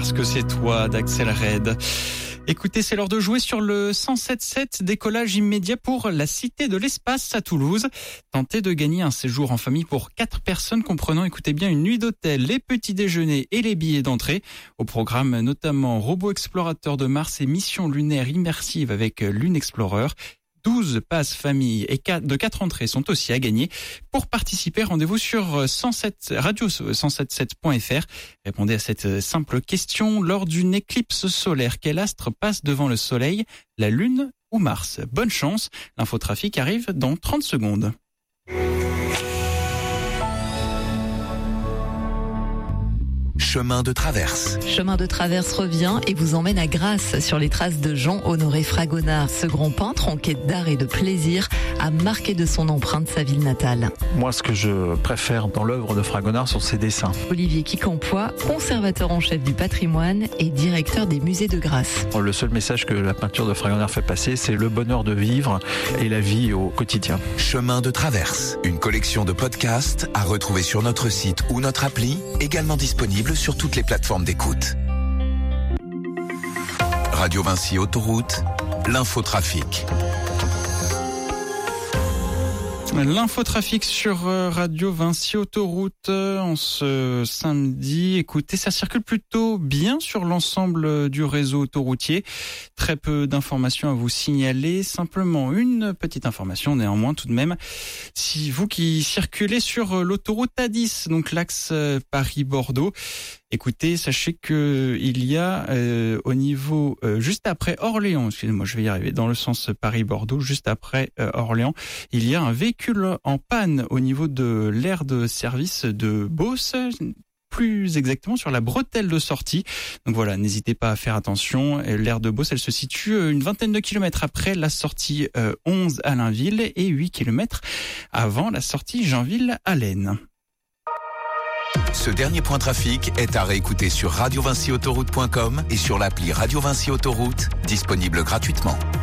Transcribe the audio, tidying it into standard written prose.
parce que c'est toi d'Axel Red. Écoutez, c'est l'heure de jouer sur le 107.7, décollage immédiat pour la Cité de l'Espace à Toulouse. Tentez de gagner un séjour en famille pour 4 personnes comprenant, écoutez bien, une nuit d'hôtel, les petits déjeuners et les billets d'entrée. Au programme notamment Robot Explorateur de Mars et mission lunaire immersive avec Lune Explorer. 12 passes famille et de 4 entrées sont aussi à gagner. Pour participer, rendez-vous sur radio107.7.fr. Répondez à cette simple question. Lors d'une éclipse solaire, quel astre passe devant le Soleil, la Lune ou Mars? Bonne chance, l'infotrafic arrive dans 30 secondes. Chemin de traverse. Chemin de traverse revient et vous emmène à Grasse, sur les traces de Jean-Honoré Fragonard. Ce grand peintre en quête d'art et de plaisir a marqué de son empreinte sa ville natale. Moi, ce que je préfère dans l'œuvre de Fragonard sont ses dessins. Olivier Quincampoix, conservateur en chef du patrimoine et directeur des musées de Grasse. Le seul message que la peinture de Fragonard fait passer, c'est le bonheur de vivre et la vie au quotidien. Chemin de traverse. Une collection de podcasts à retrouver sur notre site ou notre appli, également disponible sur toutes les plateformes d'écoute. Radio Vinci Autoroute, l'infotrafic. L'infotrafic sur Radio Vinci Autoroute en ce samedi. Écoutez, ça circule plutôt bien sur l'ensemble du réseau autoroutier. Très peu d'informations à vous signaler. Simplement une petite information néanmoins tout de même. Si vous qui circulez sur l'autoroute A10, donc l'axe Paris-Bordeaux, écoutez, sachez que il y a au niveau juste après Orléans, excusez-moi, je vais y arriver, dans le sens Paris-Bordeaux, juste après Orléans, il y a un véhicule en panne au niveau de l'aire de service de Beauce, plus exactement sur la bretelle de sortie. Donc voilà, n'hésitez pas à faire attention. L'aire de Beauce, elle se situe une vingtaine de kilomètres après la sortie 11 à Allainville et 8 kilomètres avant la sortie Jeanville-Allen. Ce dernier point trafic est à réécouter sur radiovinciautoroute.com et sur l'appli Radio Vinci Autoroute, disponible gratuitement.